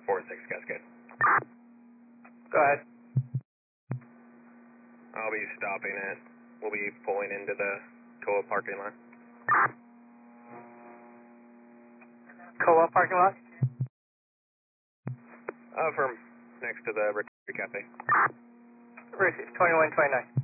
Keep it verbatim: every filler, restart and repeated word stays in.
four six Cascade. Go ahead. I'll be stopping it. We'll be pulling into the C O A parking lot. C O A parking lot? Uh, from next to the Rotary Cafe. Received, twenty-one twenty-nine.